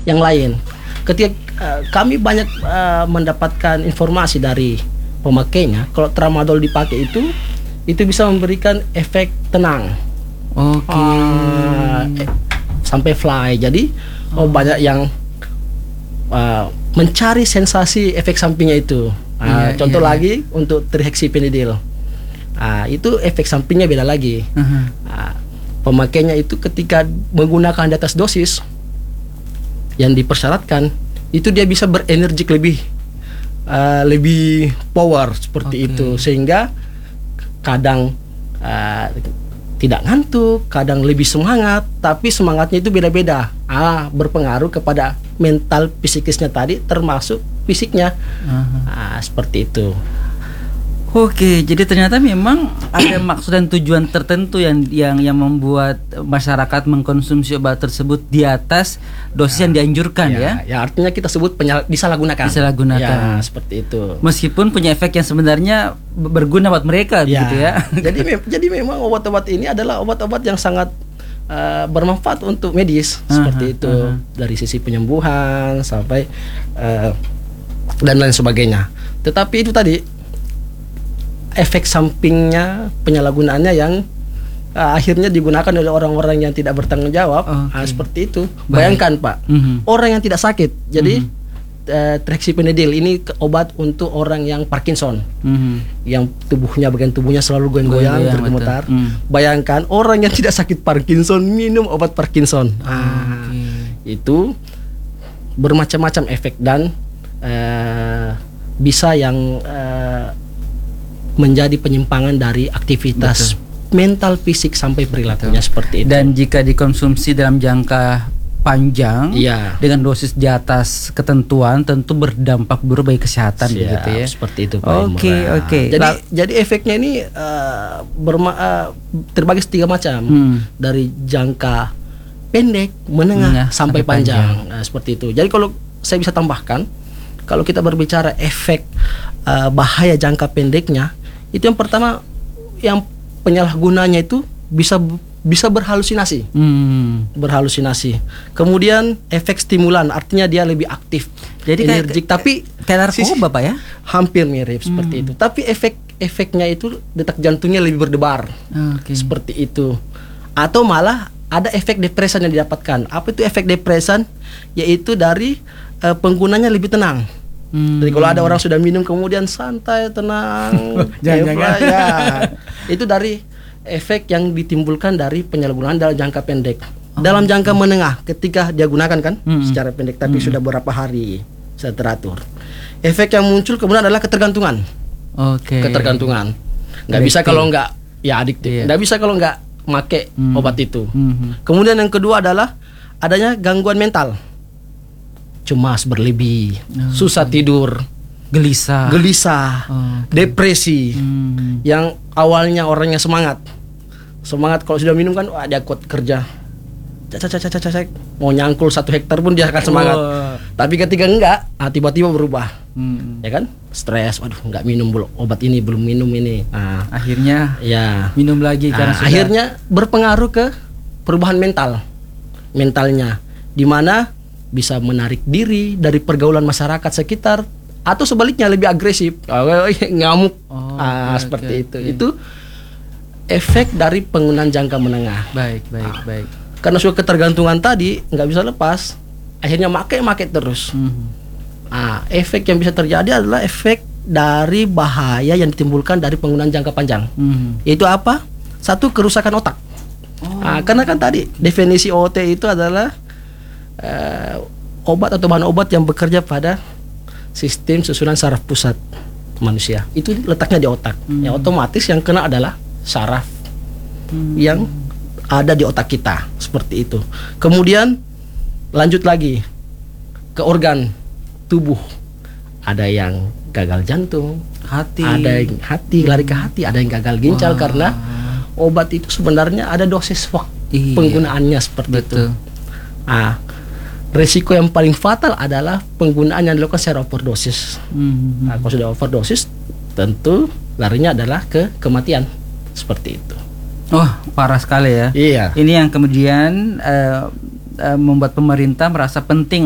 yang lain. Ketika kami banyak mendapatkan informasi dari pemakainya, kalau tramadol dipakai itu bisa memberikan efek tenang. Oke. Sampai fly. Jadi banyak yang mencari sensasi efek sampingnya itu. Contoh lagi untuk trihexyphenidyl. Itu efek sampingnya beda lagi. Pemakainya itu ketika menggunakan di atas dosis yang dipersyaratkan, itu dia bisa berenergik lebih power seperti itu, sehingga kadang tidak ngantuk, kadang lebih semangat, tapi semangatnya itu beda-beda. Berpengaruh kepada mental psikisnya tadi, termasuk fisiknya. Seperti itu. Oke, jadi ternyata memang ada maksud dan tujuan tertentu yang membuat masyarakat mengkonsumsi obat tersebut di atas dosis yang dianjurkan ya. Ya, artinya kita sebut disalahgunakan. Ya, seperti itu. Meskipun punya efek yang sebenarnya berguna buat mereka begitu ya. Jadi memang obat-obat ini adalah obat-obat yang sangat bermanfaat untuk medis seperti itu, dari sisi penyembuhan sampai dan lain sebagainya. Tetapi itu tadi efek sampingnya, penyalahgunaannya yang akhirnya digunakan oleh orang-orang yang tidak bertanggung jawab. Seperti itu. Bayangkan Pak, orang yang tidak sakit. Jadi trihexyphenidyl ini obat untuk orang yang Parkinson, yang bagian tubuhnya selalu goyang-goyang, bergemetar. Bayangkan orang yang tidak sakit Parkinson minum obat Parkinson. Itu bermacam-macam efek dan bisa yang menjadi penyimpangan dari aktivitas mental, fisik sampai perilakunya seperti itu. Dan jika dikonsumsi dalam jangka panjang dengan dosis di atas ketentuan, tentu berdampak buruk bagi kesehatan begitu ya. Seperti itu Pak. Oke. Jadi efeknya ini terbagi 3 macam. Dari jangka pendek, menengah sampai panjang. Seperti itu. Jadi kalau saya bisa tambahkan, kalau kita berbicara efek bahaya jangka pendeknya, itu yang pertama, yang penyalahgunanya itu bisa berhalusinasi. Berhalusinasi. Kemudian efek stimulan, artinya dia lebih aktif, jadi energik, tapi kayak narkoba Pak ya? Hampir mirip seperti itu. Tapi efeknya itu detak jantungnya lebih berdebar. Seperti itu. Atau malah ada efek depresan yang didapatkan. Apa itu efek depresan? Yaitu dari penggunanya lebih tenang. Jadi kalau ada orang sudah minum kemudian santai, tenang, itu dari efek yang ditimbulkan dari penyalahgunaan dalam jangka pendek. Dalam jangka menengah, ketika dia gunakan kan secara pendek, tapi sudah beberapa hari sudah teratur, efek yang muncul kemudian adalah ketergantungan. Ketergantungan. Nggak bisa kalau nggak adiktif. Nggak bisa kalau nggak make obat itu. Kemudian yang kedua adalah adanya gangguan mental. Cemas berlebih, susah tidur, gelisah, depresi. Yang awalnya orangnya semangat kalau sudah minum kan, dia kuat kerja, mau nyangkul 1 hektar pun dia akan semangat. Tapi ketika enggak, tiba-tiba berubah, ya kan, stres, waduh nggak minum obat ini, belum minum ini. Akhirnya minum lagi karena akhirnya berpengaruh ke perubahan mentalnya, di mana bisa menarik diri dari pergaulan masyarakat sekitar, atau sebaliknya lebih agresif, ngamuk. Seperti itu. Itu efek dari penggunaan jangka menengah. Baik. Karena sudah ketergantungan tadi, nggak bisa lepas, akhirnya make terus. Efek yang bisa terjadi adalah efek dari bahaya yang ditimbulkan dari penggunaan jangka panjang. Yaitu apa? 1, kerusakan otak. Karena kan tadi definisi OT itu adalah obat atau bahan obat yang bekerja pada sistem susunan saraf pusat manusia. Itu letaknya di otak. Ya, otomatis yang kena adalah saraf yang ada di otak kita, seperti itu. Kemudian lanjut lagi ke organ tubuh. Ada yang gagal jantung, ada yang lari ke hati, ada yang gagal ginjal. Karena obat itu sebenarnya ada dosis penggunaannya seperti itu. Resiko yang paling fatal adalah penggunaan yang dilakukan secara overdosis. Kalau sudah overdosis, tentu larinya adalah ke kematian, seperti itu. Parah sekali ya. Iya. Ini yang kemudian membuat pemerintah merasa penting